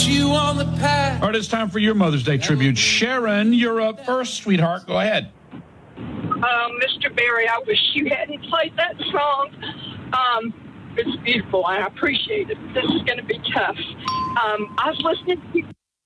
you on the path. All right, it's time for your Mother's Day tribute. Sharon, you're up first, sweetheart. Go ahead. Mr. Berry, I wish you hadn't played that song. It's beautiful, and I appreciate it. This is going to be tough. I was listening to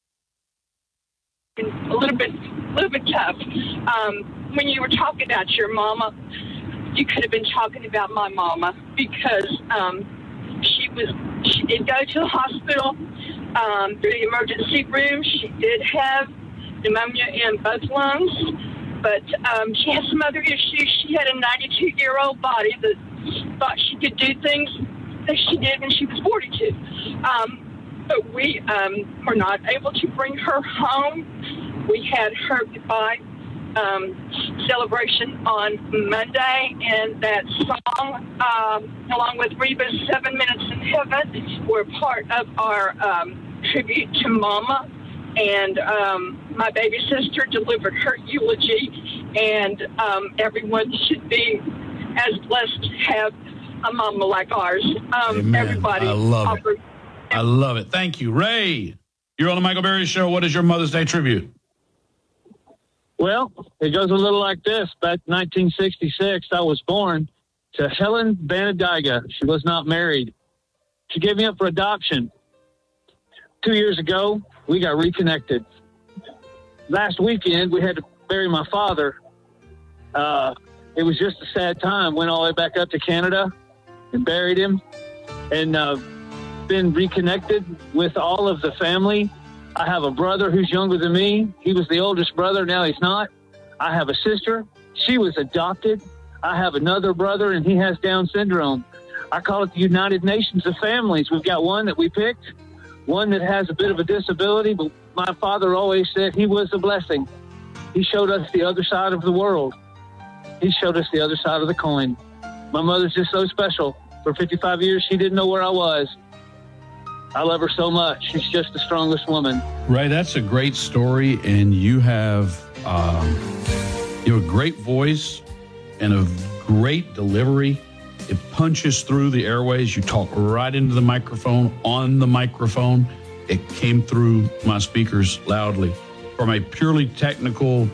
you a little bit tough. When you were talking about your mama, you could have been talking about my mama because she did go to the hospital, the emergency room. She did have pneumonia in both lungs, but she had some other issues. She had a 92-year-old body that thought she could do things that she did when she was 42. But we were not able to bring her home. We had her goodbye celebration on Monday, and that song, along with Reba's 7 Minutes in Heaven, were part of our tribute to Mama. And my baby sister delivered her eulogy, and everyone should be as blessed to have a mama like ours. Everybody. I love it. I love it. Thank you. Ray, you're on the Michael Berry Show. What is your Mother's Day tribute? Well, it goes a little like this. Back in 1966, I was born to Helen Banadiga. She was not married. She gave me up for adoption. 2 years ago, we got reconnected. Last weekend, we had to bury my father. It was just a sad time. Went all the way back up to Canada and buried him, and been reconnected with all of the family. I have a brother who's younger than me. He was the oldest brother. Now he's not. I have a sister. She was adopted. I have another brother, and he has Down syndrome. I call it the United Nations of families. We've got one that we picked, one that has a bit of a disability, but my father always said he was a blessing. He showed us the other side of the world. He showed us the other side of the coin. My mother's just so special. For 55 years, she didn't know where I was. I love her so much. She's just the strongest woman. Ray, that's a great story, and you have a great voice and a great delivery. It punches through the airways. You talk right into the microphone, on the microphone. It came through my speakers loudly. From a purely technical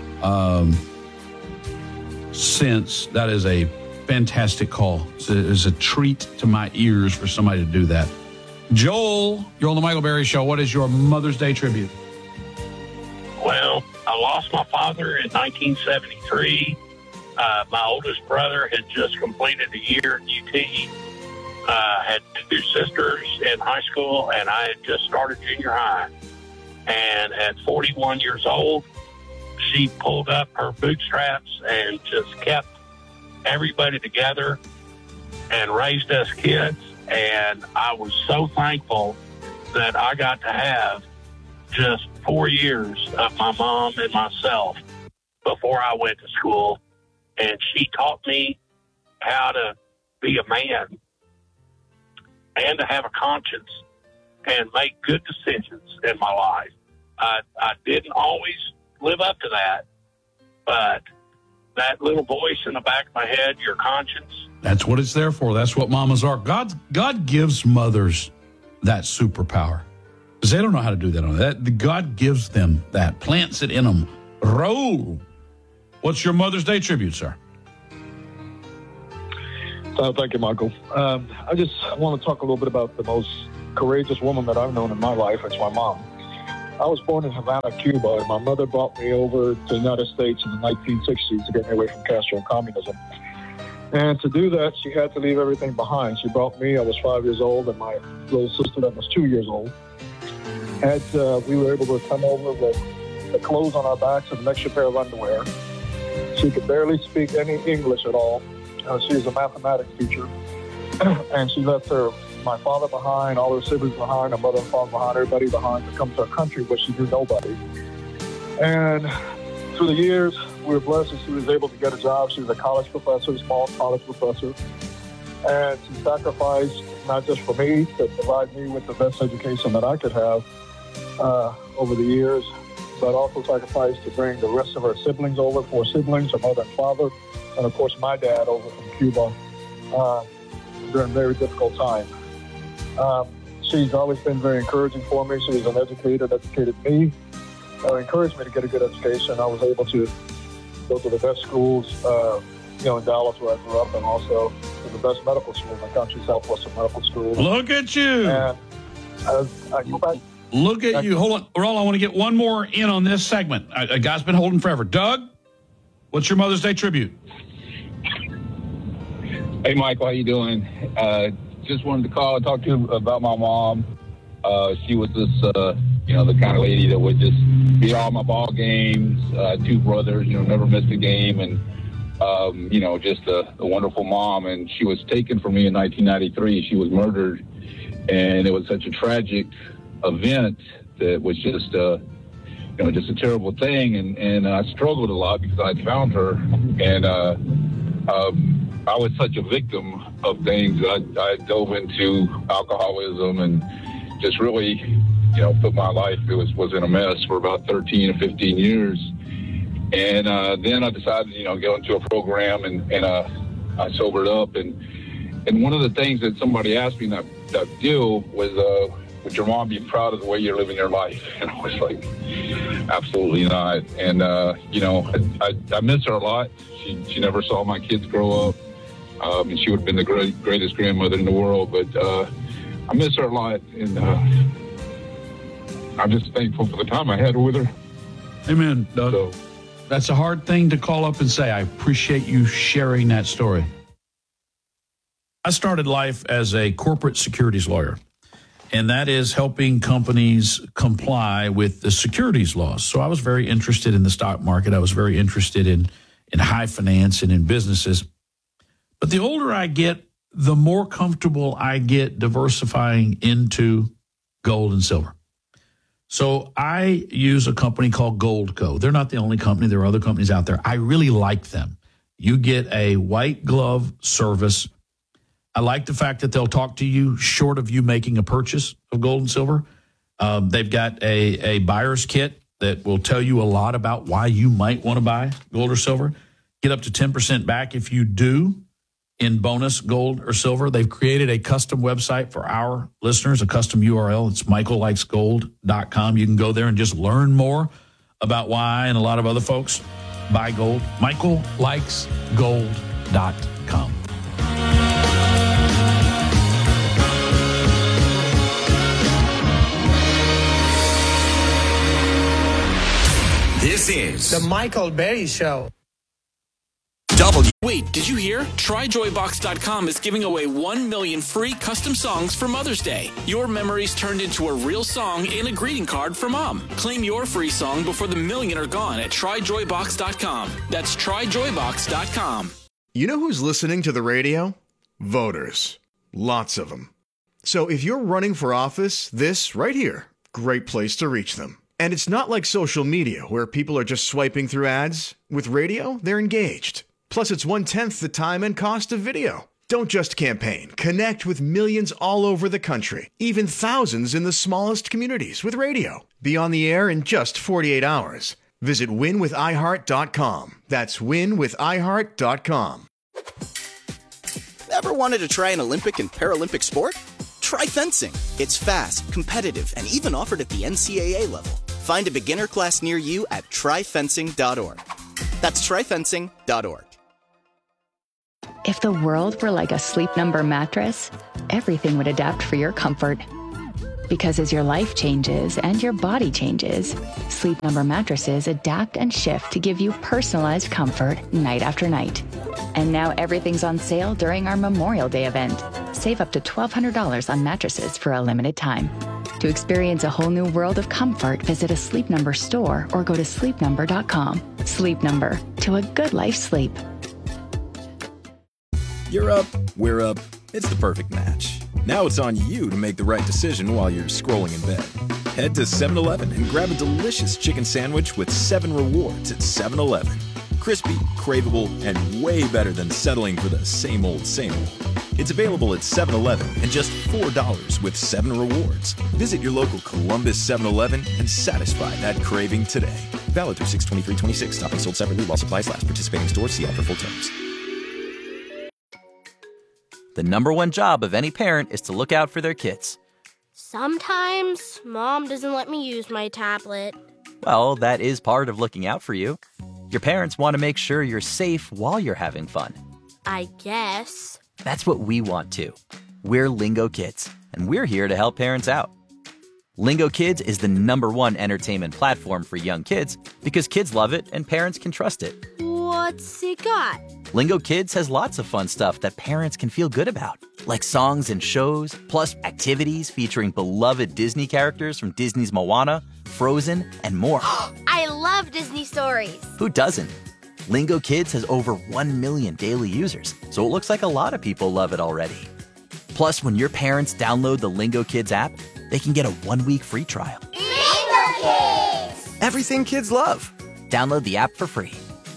sense, that is a fantastic call. It's a treat to my ears for somebody to do that. Joel, you're on the Michael Berry Show. What is your Mother's Day tribute? Well, I lost my father in 1973. My oldest brother had just completed a year at UT. Had two sisters in high school, and I had just started junior high. And at 41 years old, she pulled up her bootstraps and just kept everybody together and raised us kids. And I was so thankful that I got to have just 4 years of my mom and myself before I went to school. And she taught me how to be a man and to have a conscience and make good decisions in my life. I didn't always live up to that, but that little voice in the back of my head, your conscience. That's what it's there for. That's what mamas are. God gives mothers that superpower because they don't know how to do that on that. God gives them that, plants it in them. Roll. What's your Mother's Day tribute, sir? Thank you, Michael. I just want to talk a little bit about the most courageous woman that I've known in my life. It's my mom. I was born in Havana, Cuba, and my mother brought me over to the United States in the 1960s to get me away from Castro and communism. And to do that, she had to leave everything behind. She brought me, I was 5 years old, and my little sister that was 2 years old. And we were able to come over with the clothes on our backs and an extra pair of underwear. She could barely speak any English at all. She was a mathematics teacher. And she left my father behind, all her siblings behind, her mother and father behind, everybody behind to come to a country where she knew nobody. And through the years, we were blessed that she was able to get a job. She was a college professor, a small college professor. And she sacrificed, not just for me, to provide me with the best education that I could have over the years, but also sacrificed to bring the rest of her siblings over, 4 siblings, her mother and father, and of course my dad over from Cuba during a very difficult time. she's always been very encouraging for me. She was an educator that educated me, encouraged me to get a good education. I was able to go to the best schools, in Dallas where I grew up, and also to the best medical school in the country, Southwestern Medical School. Look at you. And as I go back. Look at you. Hold on. Raul, I want to get one more in on this segment. A guy's been holding forever. Doug, what's your Mother's Day tribute? Hey, Michael, how you doing? Just wanted to call and talk to you about my mom. She was this, the kind of lady that would just be at all my ball games, 2 brothers, never missed a game, and, just a wonderful mom. And she was taken from me in 1993. She was murdered, and it was such a tragic event that was just a terrible thing. And I struggled a lot because I found her, and I was such a victim of things. I dove into alcoholism and just really, put my life, was in a mess for about 13 or 15 years. And then I decided, go into a program, and I sobered up. And one of the things that somebody asked me in that deal was, would your mom be proud of the way you're living your life? And I was like, absolutely not. And, I miss her a lot. She never saw my kids grow up. And she would have been the greatest grandmother in the world. But I miss her a lot. And I'm just thankful for the time I had with her. Amen, Doug. So, that's a hard thing to call up and say. I appreciate you sharing that story. I started life as a corporate securities lawyer, and that is helping companies comply with the securities laws. So I was very interested in the stock market. I was very interested in high finance and in businesses. But the older I get, the more comfortable I get diversifying into gold and silver. So I use a company called Goldco. They're not the only company. There are other companies out there. I really like them. You get a white glove service. I like the fact that they'll talk to you short of you making a purchase of gold and silver. They've got a buyer's kit that will tell you a lot about why you might want to buy gold or silver. Get up to 10% back if you do in bonus gold or silver. They've created a custom website for our listeners, a custom URL. It's michaellikesgold.com. You can go there and just learn more about why I and a lot of other folks buy gold. michaellikesgold.com. This is The Michael Berry Show. Wait, did you hear? TryJoyBox.com is giving away 1 million free custom songs for Mother's Day. Your memories turned into a real song and a greeting card for Mom. Claim your free song before the million are gone at TryJoyBox.com. That's TryJoyBox.com. You know who's listening to the radio? Voters. Lots of them. So if you're running for office, this right here, great place to reach them. And it's not like social media where people are just swiping through ads. With radio, they're engaged. Plus, it's 1/10 the time and cost of video. Don't just campaign. Connect with millions all over the country, even thousands in the smallest communities with radio. Be on the air in just 48 hours. Visit winwithiheart.com. That's winwithiheart.com. Ever wanted to try an Olympic and Paralympic sport? Try fencing. It's fast, competitive, and even offered at the NCAA level. Find a beginner class near you at tryfencing.org. That's tryfencing.org. If the world were like a Sleep Number mattress, everything would adapt for your comfort. Because as your life changes and your body changes, Sleep Number mattresses adapt and shift to give you personalized comfort night after night. And now everything's on sale during our Memorial Day event. Save up to $1,200 on mattresses for a limited time. To experience a whole new world of comfort, visit a Sleep Number store or go to sleepnumber.com. Sleep Number, to a good night's sleep. You're up, we're up. It's the perfect match. Now it's on you to make the right decision while you're scrolling in bed. Head to 7-Eleven and grab a delicious chicken sandwich with 7 rewards at 7-Eleven. Crispy, craveable, and way better than settling for the same old, same old. It's available at 7-Eleven and just $4 with 7 rewards. Visit your local Columbus 7-Eleven and satisfy that craving today. Valid through 6/23/26. Topping sold separately while supplies last. Participating stores. See offer full terms. The number one job of any parent is to look out for their kids. Sometimes Mom doesn't let me use my tablet. Well, that is part of looking out for you. Your parents want to make sure you're safe while you're having fun. I guess. That's what we want too. We're Lingo Kids, and we're here to help parents out. Lingo Kids is the #1 entertainment platform for young kids because kids love it and parents can trust it. What's it got? Lingo Kids has lots of fun stuff that parents can feel good about, like songs and shows, plus activities featuring beloved Disney characters from Disney's Moana, Frozen, and more. I love Disney stories. Who doesn't? Lingo Kids has over 1 million daily users, so it looks like a lot of people love it already. Plus, when your parents download the Lingo Kids app, they can get a 1-week free trial. Lingo Kids! Everything kids love. Download the app for free.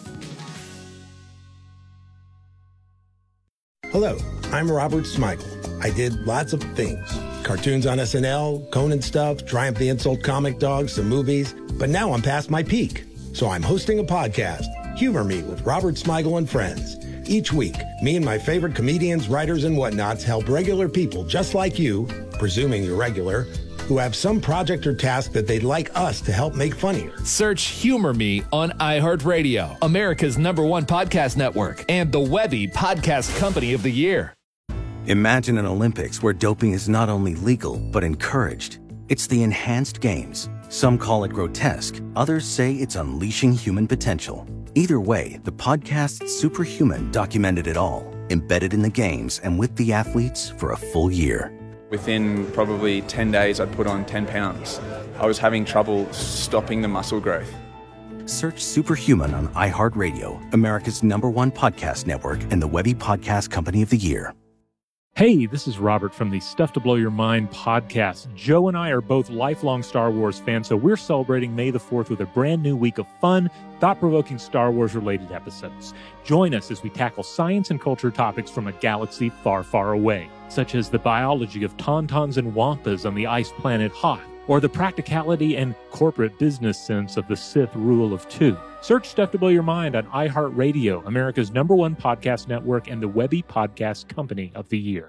Hello, I'm Robert Smigel. I did lots of things. Cartoons on SNL, Conan stuff, Triumph the Insult Comic Dogs, some movies. But now I'm past my peak. So I'm hosting a podcast, Humor Me with Robert Smigel and Friends. Each week, me and my favorite comedians, writers, and whatnots help regular people just like you, presuming you're regular, who have some project or task that they'd like us to help make funnier. Search Humor Me on iHeartRadio, America's #1 podcast network, and the Webby Podcast Company of the Year. Imagine an Olympics where doping is not only legal, but encouraged. It's the Enhanced Games. Some call it grotesque. Others say it's unleashing human potential. Either way, the podcast Superhuman documented it all, embedded in the games and with the athletes for a full year. Within probably 10 days, I'd put on 10 pounds. I was having trouble stopping the muscle growth. Search Superhuman on iHeartRadio, America's #1 podcast network, and the Webby Podcast Company of the Year. Hey, this is Robert from the Stuff to Blow Your Mind podcast. Joe and I are both lifelong Star Wars fans, so we're celebrating May the 4th with a brand new week of fun, thought-provoking Star Wars-related episodes. Join us as we tackle science and culture topics from a galaxy far, far away, such as the biology of tauntauns and wampas on the ice planet Hoth, or the practicality and corporate business sense of the Sith rule of 2. Search Stuff to Blow Your Mind on iHeartRadio, America's #1 podcast network, and the Webby Podcast Company of the Year.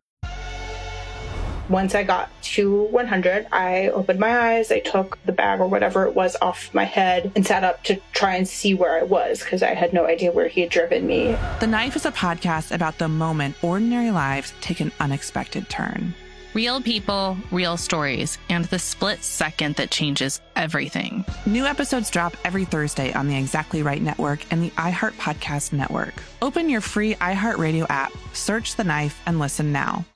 Once I got to 100, I opened my eyes, I took the bag or whatever it was off my head and sat up to try and see where I was because I had no idea where he had driven me. The Knife is a podcast about the moment ordinary lives take an unexpected turn. Real people, real stories, and the split second that changes everything. New episodes drop every Thursday on the Exactly Right Network and the iHeart Podcast Network. Open your free iHeartRadio app, search The Knife, and listen now.